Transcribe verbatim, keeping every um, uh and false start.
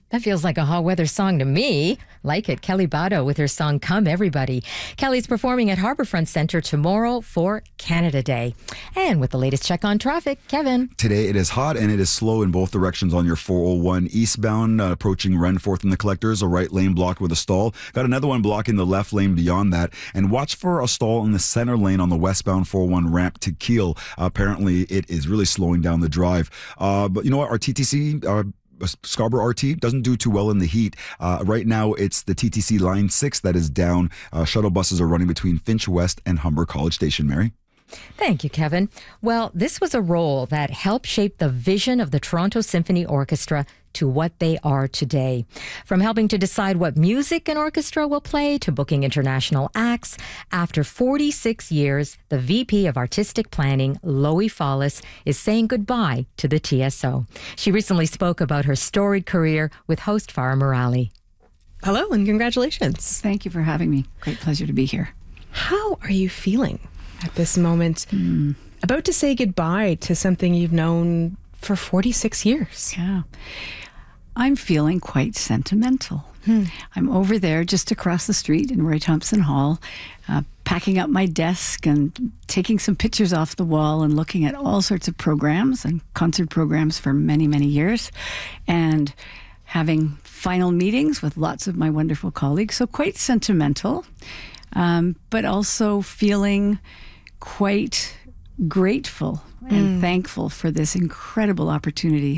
That feels like a hot weather song to me. Like it, Kelly Bado with her song Come Everybody. Kelly's performing at Harbourfront Centre tomorrow for Canada Day. And with the latest check on traffic, Kevin. Today it is hot and it is slow in both directions on your four oh one eastbound, uh, approaching Renforth and the Collectors, a right lane blocked with a stall. Got another one blocking the left lane beyond that. And watch for a stall in the center lane on the westbound four oh one ramp to Kiel. Uh, apparently it is really slowing down the drive. Uh, but you know what? Our T T C... Uh, Scarborough R T doesn't do too well in the heat. Uh, right now, it's the T T C Line six that is down. Uh, shuttle buses are running between Finch West and Humber College Station, Mary. Thank you, Kevin. Well, this was a role that helped shape the vision of the Toronto Symphony Orchestra to what they are today. From helping to decide what music an orchestra will play to booking international acts, after forty-six years, the V P of Artistic Planning, Loie Follis, is saying goodbye to the T S O. She recently spoke about her storied career with host Farah Morali. Hello and congratulations. Thank you for having me. Great pleasure to be here. How are you feeling at this moment? Mm. About to say goodbye to something you've known for forty-six years. Yeah. I'm feeling quite sentimental. Hmm. I'm over there just across the street in Roy Thompson Hall, uh, packing up my desk and taking some pictures off the wall and looking at all sorts of programs and concert programs for many, many years, and having final meetings with lots of my wonderful colleagues. So quite sentimental, um, but also feeling quite grateful and mm. thankful for this incredible opportunity